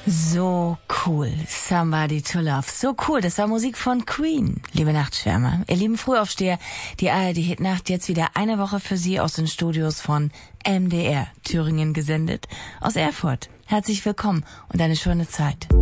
So cool. Somebody to Love. So cool. Das war Musik von Queen. Liebe Nachtschwärmer, ihr lieben Frühaufsteher, die ARD-Hitnacht jetzt wieder eine Woche für Sie aus den Studios von MDR Thüringen gesendet. Aus Erfurt. Herzlich willkommen und eine schöne Zeit.